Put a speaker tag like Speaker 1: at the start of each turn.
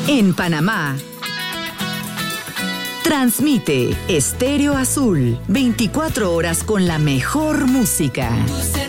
Speaker 1: En Panamá. Transmite Estéreo Azul, 24 horas con la mejor música.